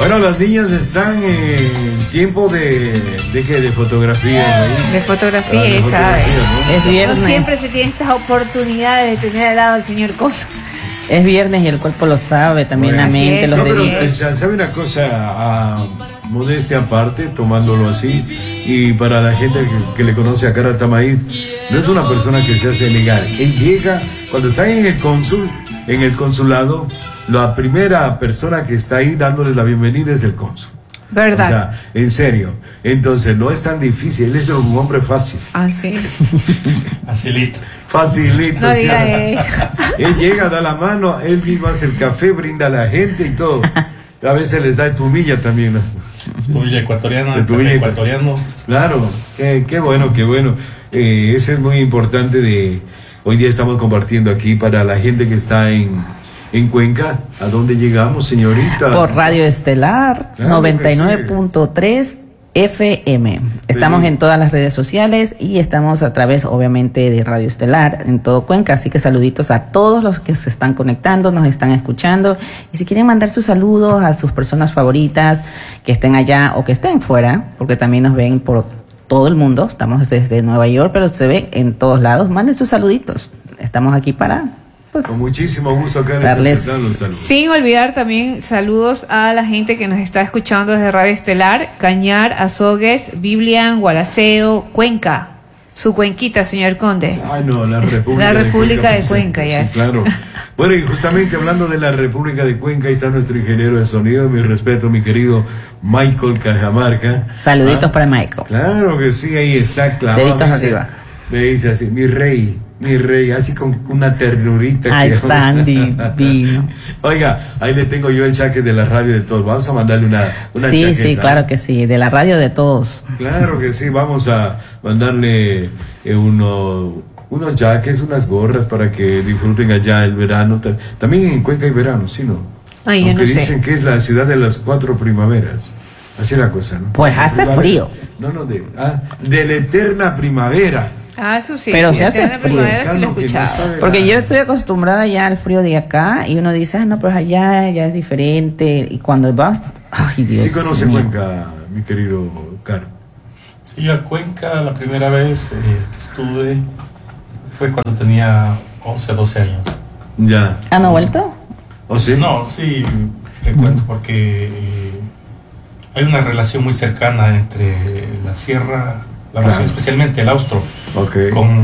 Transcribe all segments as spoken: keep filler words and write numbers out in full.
Bueno, las niñas están en tiempo de de, ¿qué? de fotografía, ¿no? De fotografía, Ah, de ¿sabe? fotografía, ¿no? Es viernes. No siempre se tiene estas oportunidades de tener al lado al señor Cosa. Es viernes y el cuerpo lo sabe, también Bueno, la mente, es, los No, pero deditos. eh, sabe una cosa, a modestia aparte, tomándolo así, y para la gente que, que le conoce a Cara Tamaí, no es una persona que se hace negar. Él llega, cuando está en el cónsul, en el consulado, la primera persona que está ahí dándoles la bienvenida es el cónsul. ¿Verdad? O sea, en serio. Entonces, no es tan difícil, él es un hombre fácil. Ah, sí. Facilito. Facilito. No ¿sí? diga eso. Él llega, da la mano, él mismo hace el café, brinda a la gente y todo. A veces les da tu villa también, ¿no? Es tu villa ecuatoriana, De tu café villa ecuatoriano. Claro, qué, qué bueno, qué bueno. Eh, ese es muy importante de... Hoy día estamos compartiendo aquí para la gente que está en, en Cuenca. ¿A dónde llegamos, señorita? Por Radio Estelar, Claro noventa y nueve que punto tres F M. Estamos Sí. en todas las redes sociales y estamos a través, obviamente, de Radio Estelar en todo Cuenca. Así que saluditos a todos los que se están conectando, nos están escuchando. Y si quieren mandar sus saludos a sus personas favoritas que estén allá o que estén fuera, porque también nos ven por todo el mundo. Estamos desde Nueva York, pero se ve en todos lados. Manden sus saluditos. Estamos aquí para... Pues, Con muchísimo gusto acá les darles- aceptan los saludos. Sin olvidar también saludos a la gente que nos está escuchando desde Radio Estelar, Cañar, Azogues, Biblian, Gualaceo, Cuenca. Su cuenquita, señor Conde. Ay, no, la República, La República de pues, Cuenca, ya sí, es. claro. Bueno, y justamente hablando de la República de Cuenca, ahí está nuestro ingeniero de sonido, mi respeto, mi querido Michael Cajamarca. saluditos Ah, para Michael. Claro que sí, ahí está clavado. Deditos me dice- arriba. Me dice así, mi rey, mi rey, así con una ternurita. Ay, que- tan divino. Oiga, ahí le tengo yo el chaque de la radio de todos. Vamos a mandarle una, una Sí, chaqueta. sí, claro que sí, de la radio de todos. Claro que sí, vamos a mandarle eh, uno, unos jaques, unas gorras para que disfruten allá el verano. Ta- También en Cuenca hay verano, ¿sí no? Ay, yo Aunque no sé. dicen que es la ciudad de las cuatro primaveras. Así es la cosa, ¿no? Pues hace Primavera. frío. No, no, de, ah, de la eterna primavera. Ah, eso sí. Pero se hace en la frío. primavera sí lo he Carlos, que no escuchado. sabe Porque nada. yo estoy acostumbrada ya al frío de acá y uno dice, ah, no, pues allá ya es diferente. Y cuando vas, ay, Dios Sí conoce mío. Cuenca, mi querido Caro. Sí, yo a Cuenca la primera vez eh, que estuve fue cuando tenía once, doce años. Ya. ¿Han no vuelto? ¿O sí? No, sí, recuerdo porque eh, hay una relación muy cercana entre la sierra, la Amazonía, Claro. especialmente el austro, Ok. con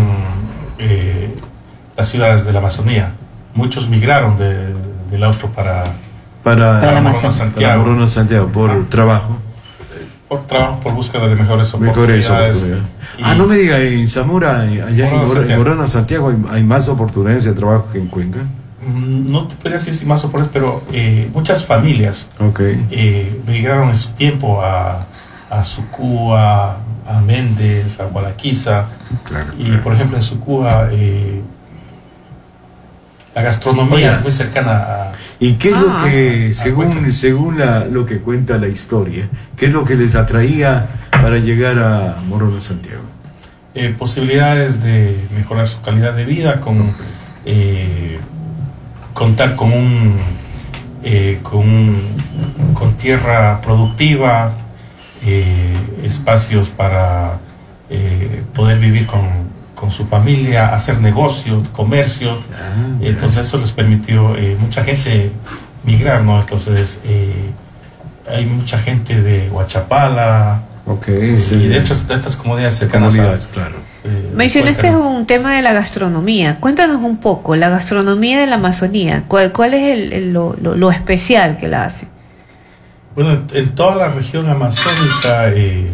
eh, las ciudades de la Amazonía. Muchos migraron de, del austro para, Para, Para la para Amazonía. Morona, para Santiago, Morona, Santiago, por Ah. trabajo. por trabajo, por búsqueda de mejores Mejores oportunidades. oportunidades. Y- Ah, no me diga, en Zamora, eh, allá en Morona, Mor- en Santiago. Morona, Santiago, hay, hay más oportunidades de trabajo que en Cuenca. Mm, No te podría decir si más o menos, pero eh, muchas familias Ok. eh, migraron en su tiempo a, a Sucúa, a Méndez, a Gualaquiza. Claro. Y por ejemplo en Sucúa eh, la gastronomía Oiga. es muy cercana a... ¿Y qué es Ah. lo que, Ah, según, Cuenca. según la, lo que cuenta la historia, qué es lo que les atraía para llegar a Morona, Santiago? eh, posibilidades de mejorar su calidad de vida, con eh, contar con un, eh, con un- con tierra productiva, eh, espacios para eh, poder vivir con, con su familia, hacer negocios, comercio. Ah, Entonces eso les permitió eh, mucha gente migrar, ¿no? Entonces eh, hay mucha gente de Huachapala, ok. y sí. de hecho de estas comunidades cercanas a- comunidades, claro. eh, Mencionaste Cuenca. un tema de la gastronomía. Cuéntanos un poco, la gastronomía de la Amazonía. ¿Cuál, cuál es el, el- lo, lo- lo especial que la hace? Bueno, en, en toda la región amazónica eh,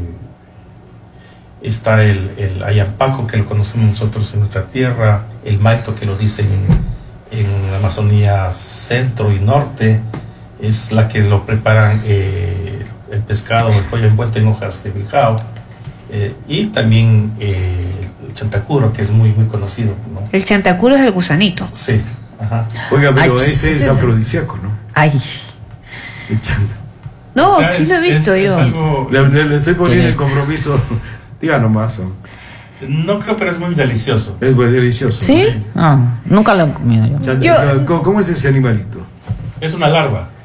está el, el ayampaco, que lo conocemos nosotros en nuestra tierra, el maito, que lo dicen en, en la Amazonía centro y norte, es la que lo preparan eh, el pescado, el pollo envuelto en hojas de bijao, eh, y también eh, el chantacuro, que es muy, muy conocido, ¿no? El chantacuro es el gusanito. Sí, ajá. Oiga, pero Ay, ese es sí, sí. afrodisíaco, ¿no? Ay, El chanta. No, O sea, sí es- lo he visto es- yo. es algo- Le, le- le estoy poniendo el ¿Quién es? compromiso. Diga nomás. ¿no? no creo, pero es muy delicioso. Es muy delicioso. ¿sí? Ah, nunca lo he comido yo. Chanta- Yo- ¿Cómo, cómo es ese animalito? Es una larva.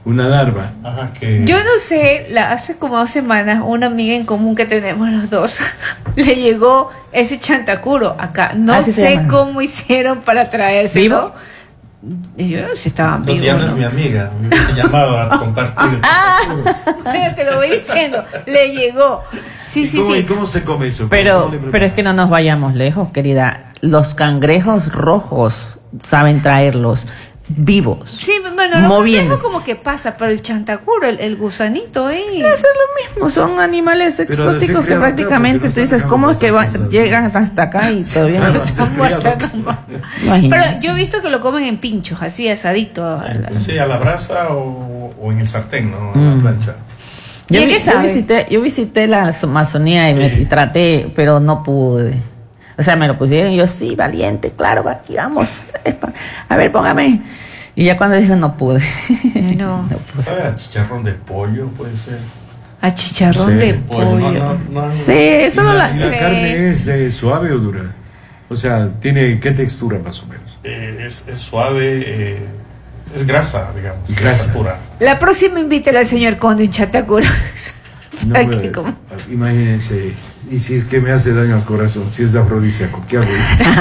una larva. Ajá, que... Yo no sé, la, hace como dos semanas, una amiga en común que tenemos los dos, le llegó ese chantacuro acá. No Así se sé llama. cómo hicieron para traérselo. ¿Vivo? Yo no sé si estaban Entonces vivos. ya no es ¿no? mi amiga, me hubiese llamado a compartir el chantacuro. Bueno, te lo voy diciendo, le llegó. Sí, ¿Y sí, cómo, sí. ¿Y cómo se come eso? Pero, ¿Cómo le preparan? pero es que no nos vayamos lejos, querida. Los cangrejos rojos saben traerlos vivos. Sí, bueno, los moviendo. cangrejos como que pasa, pero el chantacuro, el, el gusanito, ¿eh? Es lo mismo, son animales Pero exóticos decir que criado acá, prácticamente porque tú no dices, saben ¿cómo cómo es que pasan van- cosas. llegan hasta acá y todavía no? Claro, Están sí, muertos. criado. Imagínate. Pero yo he visto que lo comen en pinchos, así asadito. a la- Sí, a la brasa o, o en el sartén, ¿no? A Mm. la plancha. ¿Y Yo, a vi- qué yo sabe? visité, yo visité la Amazonía y, me, Sí. y traté, pero no pude. O sea, me lo pusieron y yo, sí, valiente, claro, aquí vamos. A ver, póngame. Y ya cuando dije, no pude. No. pude. ¿Sabe a chicharrón de pollo? Puede ser. A chicharrón Sí, de de pollo. No, no, no. Sí, ¿Y eso no la, la y la sé. carne es eh, suave o dura? O sea, ¿tiene qué textura más o menos? Eh, es, es suave, eh, es grasa, digamos. Grasa. Grasa pura. La próxima invítela al señor Conde un chantacuro. No, Para pero, que coma. imagínense, y si es que me hace daño al corazón, si es afrodisíaco, ¿qué hago?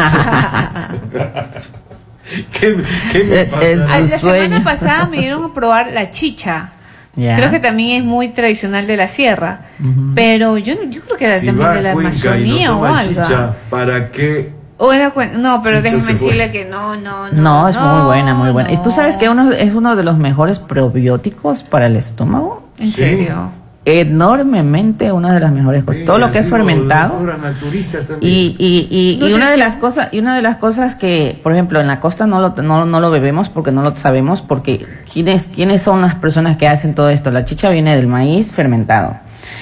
¿Qué, qué me Es- pasa? es- Ah, la Su sueño. semana pasada me dieron a probar la chicha. Ya. Creo que también es muy tradicional de la sierra. Ujú. Pero yo, yo creo que era Si también va de la a Cuenca y Amazonía no o toma algo. chicha, ¿para qué? O era cuen- no, pero Chicha déjeme se fue. decirle que no, no, no. No, es muy buena, muy buena. ¿Y tú no. sabes que uno es uno de los mejores probióticos para el estómago? ¿En Sí. serio? Enormemente una de las mejores cosas. Todo lo que es Digo, fermentado. doctora naturista también. Y, y, y, y una de Nutrición. las cosas, y una de las cosas que, por ejemplo, en la costa no lo, no, no lo bebemos porque no lo sabemos, porque ¿quiénes, quiénes son las personas que hacen todo esto? La chicha viene del maíz fermentado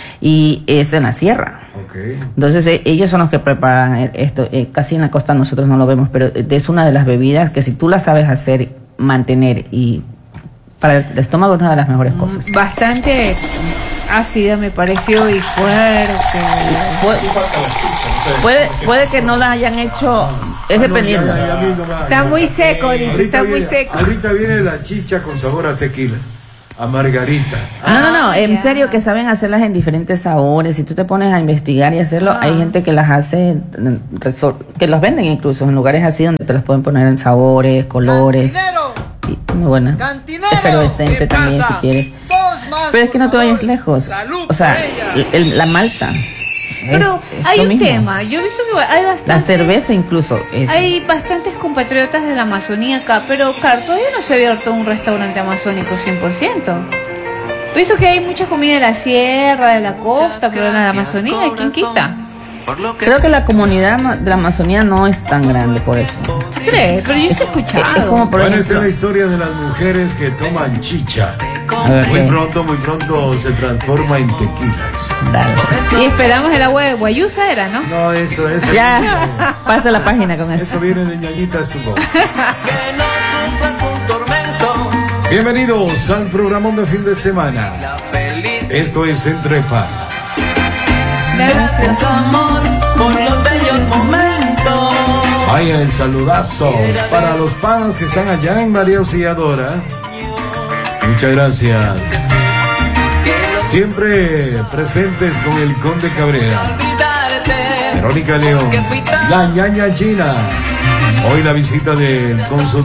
y es en la sierra. Ok. Entonces eh, ellos son los que preparan eh, esto. Eh, casi en la costa nosotros no lo vemos, pero es una de las bebidas que si tú la sabes hacer, mantener y para el estómago es una de las mejores cosas. Bastante ácida me pareció y fuerte. Puede, Y falta la chicha, no sé puede, cómo que puede pasó. que no la hayan hecho, es Ah, no, dependiendo. ya, ya, ya mismo va, Está ya. muy seco, dice, Ahorita está muy viene- seco. Ahorita viene la chicha con sabor a tequila, a margarita. No, no, no, Ah, en ya. serio que saben hacerlas en diferentes sabores. Si tú te pones a investigar y hacerlo, Ah. hay gente que las hace, mm, resor- que los venden incluso en lugares así donde te las pueden poner en sabores, colores. Y muy buena. Cantinero, Efervescente ¿qué también pasa? si quieres. Dos más, Pero es que por no te vayas favor. lejos. Salud O sea, por ella. el- la malta. Pero es- es hay lo un mismo. tema. Yo he visto que hay bastantes. La cerveza incluso es. Hay bastantes compatriotas de la Amazonía acá, pero claro, todavía no se ha abierto un restaurante amazónico cien por ciento. He visto que hay mucha comida de la sierra, de la costa, pero en la Amazonía, ¿quién quita? Creo que la comunidad ma- de la Amazonía no es tan grande por eso. ¿Tú crees? Pero yo sí he escuchado. Es como por Bueno, esta es ejemplo. la historia de las mujeres que toman chicha. A ver, Muy ¿qué? pronto, muy pronto se transforma en tequila. eso. Dale. Y esperamos el agua de Guayusa, era, ¿no? No, eso, eso. Ya, pasa la página con Eso eso. viene de ñañita Subo. Que no sufras un tormento. Bienvenidos al programón de fin de semana. La feliz Esto es Entre Panas. Gracias. amor por los bellos momentos. Vaya el saludazo para los panas que están allá en María Auxiliadora. Muchas gracias. Siempre presentes con el Conde Cabrera, Olvidarte. Verónica León, la ñaña China. Hoy la visita del cónsul